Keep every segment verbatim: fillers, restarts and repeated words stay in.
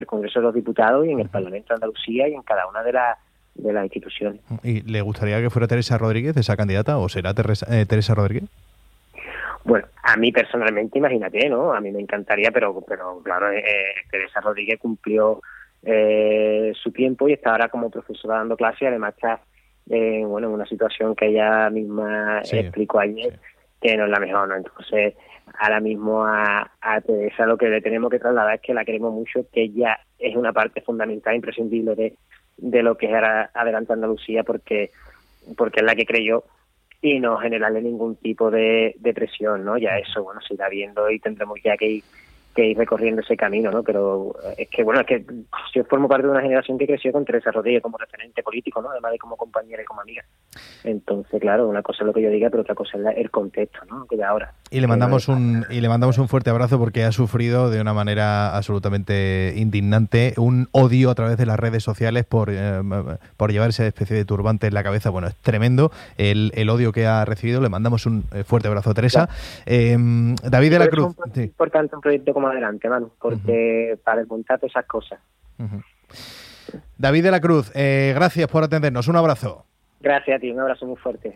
el Congreso de los Diputados y en el Parlamento de Andalucía y en cada una de las de las instituciones. ¿Y le gustaría que fuera Teresa Rodríguez esa candidata o será Teresa, eh, Teresa Rodríguez? Bueno, a mí personalmente, imagínate, ¿no? A mí me encantaría, pero pero claro, eh, Teresa Rodríguez cumplió eh, su tiempo y está ahora como profesora dando clase y además está eh, bueno, en una situación que ella misma sí, explicó ayer, sí, que no es la mejor, ¿no? Entonces, ahora mismo a, a Teresa lo que le tenemos que trasladar es que la queremos mucho, que ella es una parte fundamental, imprescindible de de lo que es ahora Adelante Andalucía, porque porque es la que creyó, y no generarle ningún tipo de, de presión, ¿no? Ya eso, bueno, se irá viendo y tendremos ya que ir, que ir recorriendo ese camino, ¿no? Pero es que, bueno, es que yo formo parte de una generación que creció con Teresa Rodríguez como referente político, ¿no? Además de como compañera y como amiga. Entonces, claro, una cosa es lo que yo diga, pero otra cosa es la, el contexto, ¿no? Que de ahora. Y le mandamos un y le mandamos un fuerte abrazo porque ha sufrido de una manera absolutamente indignante un odio a través de las redes sociales por eh, por llevar esa especie de turbante en la cabeza. Bueno, es tremendo el, el odio que ha recibido. Le mandamos un fuerte abrazo a Teresa. Claro. Eh, David de la Cruz. Es sí. importante un proyecto como Adelante, Manu, porque uh-huh. para desmontar todas esas cosas. Uh-huh. David de la Cruz, eh, gracias por atendernos. Un abrazo. Gracias a ti, un abrazo muy fuerte.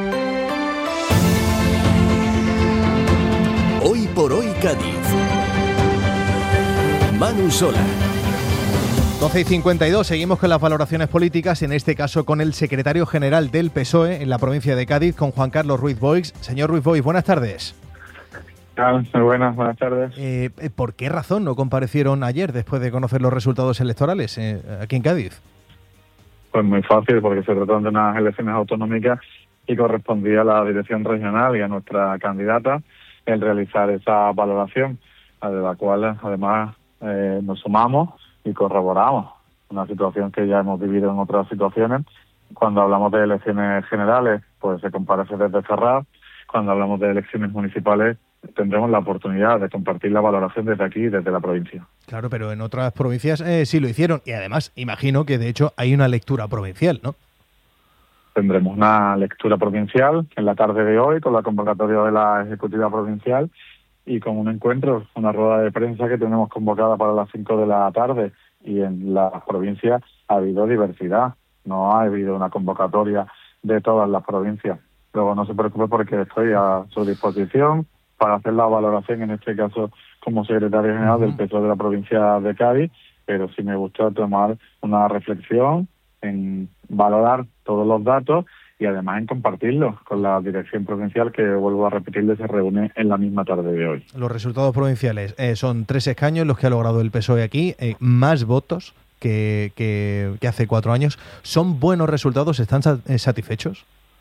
Hoy por hoy Cádiz. Manu Sola. doce y cincuenta y dos, seguimos con las valoraciones políticas, en este caso con el secretario general del P S O E en la provincia de Cádiz, con Juan Carlos Ruiz Boix. Señor Ruiz Boix, buenas tardes. Muy buenas, buenas tardes. Eh, ¿Por qué razón no comparecieron ayer después de conocer los resultados electorales eh, aquí en Cádiz? Pues muy fácil, porque se tratan de unas elecciones autonómicas y correspondía a la dirección regional y a nuestra candidata el realizar esa valoración, de la cual además eh, nos sumamos y corroboramos una situación que ya hemos vivido en otras situaciones. Cuando hablamos de elecciones generales, pues se comparece desde Ferraz. Cuando hablamos de elecciones municipales, tendremos la oportunidad de compartir la valoración desde aquí, desde la provincia. Claro, pero en otras provincias eh, sí lo hicieron, y además imagino que de hecho hay una lectura provincial, ¿no? Tendremos una lectura provincial en la tarde de hoy con la convocatoria de la Ejecutiva Provincial y con un encuentro, una rueda de prensa que tenemos convocada para las cinco de la tarde, y en las provincias ha habido diversidad, no ha habido una convocatoria de todas las provincias. Luego no se preocupe porque estoy a su disposición para hacer la valoración, en este caso como secretario general del P S O E de la provincia de Cádiz, pero sí me gusta tomar una reflexión en valorar todos los datos y además en compartirlos con la dirección provincial, que vuelvo a repetirle, se reúne en la misma tarde de hoy. Los resultados provinciales eh, son tres escaños los que ha logrado el P S O E aquí, eh, más votos que, que, que hace cuatro años. ¿Son buenos resultados? ¿Están satisfechos?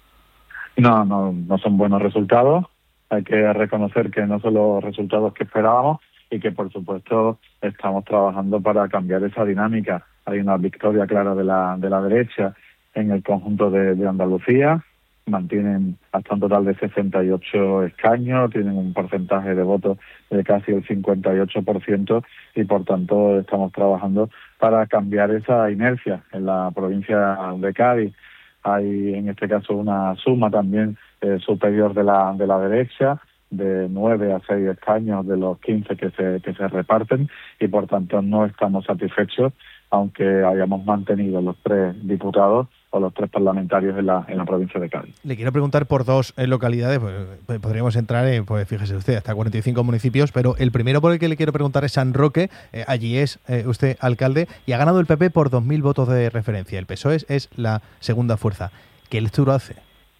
No, no, no son buenos resultados. Hay que reconocer que no son los resultados que esperábamos y que, por supuesto, estamos trabajando para cambiar esa dinámica. Hay una victoria clara de la de la derecha en el conjunto de, de Andalucía. Mantienen hasta un total de sesenta y ocho escaños, tienen un porcentaje de votos de casi el cincuenta y ocho por ciento y, por tanto, estamos trabajando para cambiar esa inercia en la provincia de Cádiz. Hay, en este caso, una suma también eh, superior de la de la derecha, de nueve a seis escaños de los quince que se que se reparten, y por tanto no estamos satisfechos, aunque hayamos mantenido los tres diputados o los tres parlamentarios en la en la provincia de Cádiz. Le quiero preguntar por dos eh, localidades, pues, podríamos entrar en, pues fíjese usted, hasta cuarenta y cinco municipios, pero el primero por el que le quiero preguntar es San Roque. Eh, allí es eh, usted alcalde y ha ganado el P P por dos mil votos de referencia. El P S O E es, es la segunda fuerza. ¿Qué lectura hace?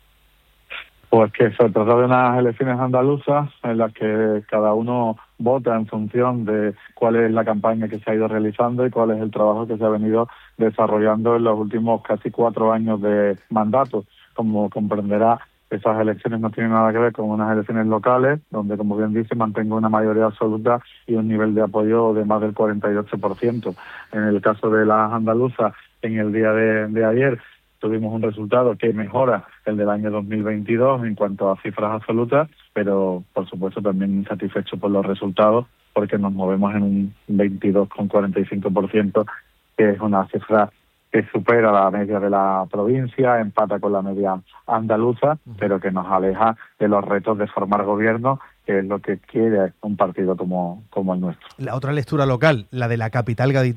Pues que se trata de unas elecciones andaluzas en las que cada uno vota en función de cuál es la campaña que se ha ido realizando y cuál es el trabajo que se ha venido desarrollando en los últimos casi cuatro años de mandato. Como comprenderá, esas elecciones no tienen nada que ver con unas elecciones locales, donde, como bien dice, mantengo una mayoría absoluta y un nivel de apoyo de más del cuarenta y ocho por ciento. En el caso de las andaluzas, en el día de, de ayer, tuvimos un resultado que mejora el del año dos mil veintidós en cuanto a cifras absolutas, pero por supuesto también insatisfecho por los resultados, porque nos movemos en un veintidós coma cuarenta y cinco por ciento, que es una cifra que supera la media de la provincia, empata con la media andaluza, pero que nos aleja de los retos de formar gobierno que es lo que quiere un partido como, como el nuestro. La otra lectura local, la de la capital gaditana,